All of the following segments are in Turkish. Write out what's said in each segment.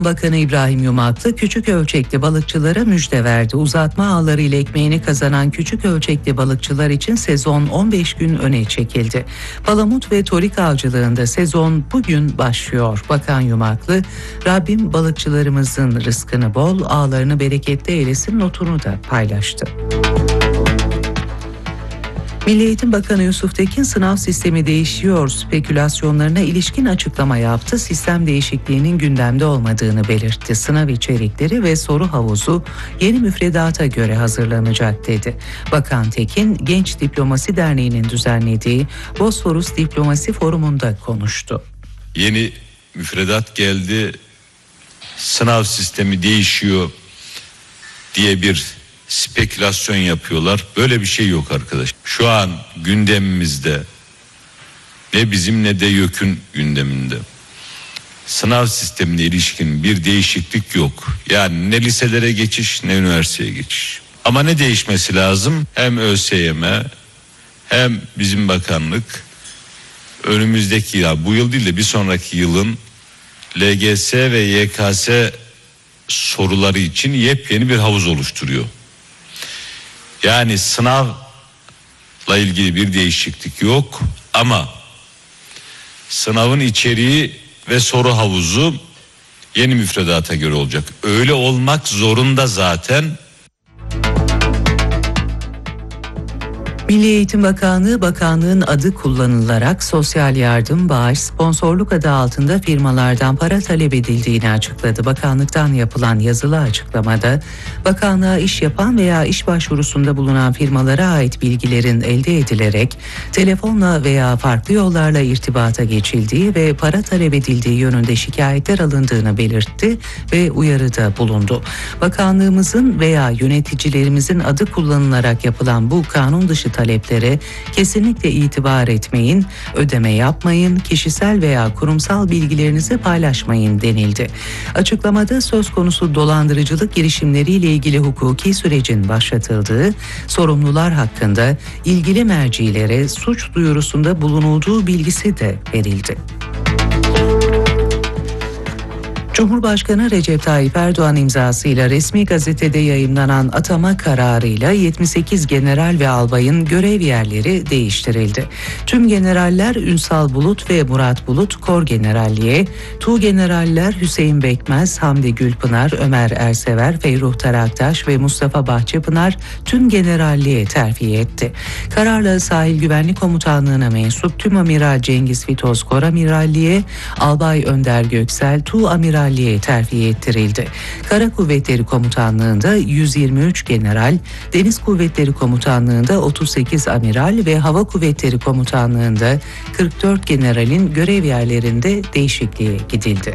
Bakanı İbrahim Yumaklı küçük ölçekli balıkçılara müjde verdi. Uzatma ağları ile ekmeğini kazanan küçük ölçekli balıkçılar için sezon 15 gün öne çekildi. Palamut ve torik avcılığında sezon bugün başlıyor. Bakan Yumaklı, Rabbim balıkçılarımızın rızkını bol, ağlarını bereketli eylesin notunu da paylaştı. Milli Eğitim Bakanı Yusuf Tekin sınav sistemi değişiyor spekülasyonlarına ilişkin açıklama yaptı. Sistem değişikliğinin gündemde olmadığını belirtti. Sınav içerikleri ve soru havuzu yeni müfredata göre hazırlanacak dedi. Bakan Tekin, Genç Diplomasi Derneği'nin düzenlediği Bosforus Diplomasi Forumu'nda konuştu. Yeni müfredat geldi, sınav sistemi değişiyor diye bir spekülasyon yapıyorlar. Böyle bir şey yok arkadaş. Şu an gündemimizde ne bizim ne de YÖK'ün gündeminde sınav sistemine ilişkin bir değişiklik yok. Yani ne liselere geçiş ne üniversiteye geçiş. Ama ne değişmesi lazım? Hem ÖSYM hem bizim bakanlık önümüzdeki yıl, bu yıl değil de bir sonraki yılın LGS ve YKS soruları için yepyeni bir havuz oluşturuyor. Yani sınavla ilgili bir değişiklik yok ama sınavın içeriği ve soru havuzu yeni müfredata göre olacak. Öyle olmak zorunda zaten. Milli Eğitim Bakanlığı, bakanlığın adı kullanılarak sosyal yardım, bağış, sponsorluk adı altında firmalardan para talep edildiğini açıkladı. Bakanlıktan yapılan yazılı açıklamada, bakanlığa iş yapan veya iş başvurusunda bulunan firmalara ait bilgilerin elde edilerek telefonla veya farklı yollarla irtibata geçildiği ve para talep edildiği yönünde şikayetler alındığını belirtti ve uyarıda bulundu. Bakanlığımızın veya yöneticilerimizin adı kullanılarak yapılan bu kanun dışı taleplere kesinlikle itibar etmeyin, ödeme yapmayın, kişisel veya kurumsal bilgilerinizi paylaşmayın denildi. Açıklamada söz konusu dolandırıcılık girişimleriyle ilgili hukuki sürecin başlatıldığı, sorumlular hakkında ilgili mercilere suç duyurusunda bulunulduğu bilgisi de verildi. Cumhurbaşkanı Recep Tayyip Erdoğan imzasıyla resmi gazetede yayımlanan atama kararıyla 78 general ve albayın görev yerleri değiştirildi. Tüm generaller Ünsal Bulut ve Murat Bulut kor generalliğe, tuğgeneraller Hüseyin Bekmez, Hamdi Gülpınar, Ömer Ersever, Feyruh Taraktaş ve Mustafa Bahçepınar tüm generalliğe terfi etti. Kararla Sahil Güvenlik Komutanlığı'na mensup tüm amiral Cengiz Fitoz kor amiralliğe, albay Önder Göksel tuğamiralliğe terfi ettirildi. Kara Kuvvetleri Komutanlığı'nda 123 general, Deniz Kuvvetleri Komutanlığı'nda 38 amiral ve Hava Kuvvetleri Komutanlığı'nda 44 generalin görev yerlerinde değişikliğe gidildi.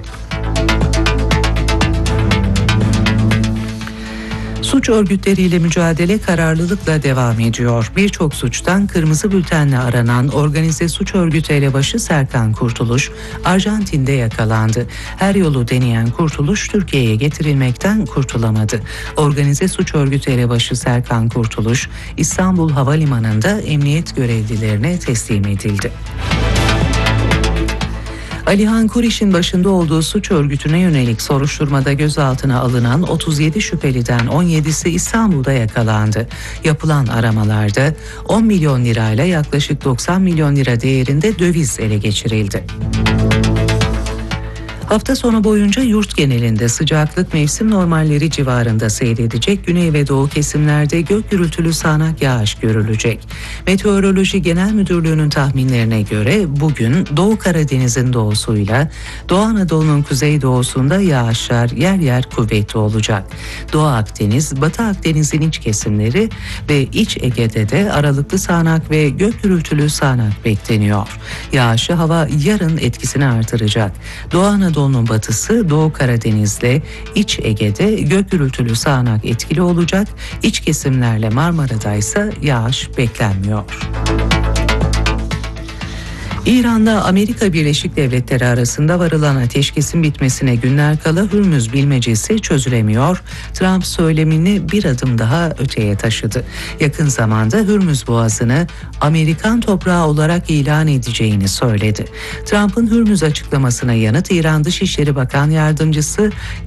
Suç örgütleriyle mücadele kararlılıkla devam ediyor. Birçok suçtan kırmızı bültenle aranan organize suç örgütü elebaşı Serkan Kurtuluş, Arjantin'de yakalandı. Her yolu deneyen Kurtuluş, Türkiye'ye getirilmekten kurtulamadı. Organize suç örgütü elebaşı Serkan Kurtuluş, İstanbul Havalimanı'nda emniyet görevlilerine teslim edildi. Alihan Kuriş'in başında olduğu suç örgütüne yönelik soruşturmada gözaltına alınan 37 şüpheliden 17'si İstanbul'da yakalandı. Yapılan aramalarda 10 milyon lirayla yaklaşık 90 milyon lira değerinde döviz ele geçirildi. Hafta sonu boyunca yurt genelinde sıcaklık mevsim normalleri civarında seyredecek, güney ve doğu kesimlerde gök gürültülü sağanak yağış görülecek. Meteoroloji Genel Müdürlüğü'nün tahminlerine göre bugün Doğu Karadeniz'in doğusuyla Doğu Anadolu'nun kuzeydoğusunda yağışlar yer yer kuvvetli olacak. Doğu Akdeniz, Batı Akdeniz'in iç kesimleri ve İç Ege'de de aralıklı sağanak ve gök gürültülü sağanak bekleniyor. Yağışlı hava yarın etkisini artıracak. Doğu Anadolu'nun batısı, Doğu Karadeniz'le İç Ege'de gök gürültülü sağanak etkili olacak. İç kesimlerle Marmara'da ise yağış beklenmiyor. İran'la Amerika Birleşik Devletleri arasında varılan ateşkesin bitmesine günler kala Hürmüz bilmecesi çözülemiyor. Trump söylemini bir adım daha öteye taşıdı. Yakın zamanda Hürmüz Boğazı'nı Amerikan toprağı olarak ilan edeceğini söyledi. Trump'ın Hürmüz açıklamasına yanıt İran Dışişleri Bakan Yardımcısı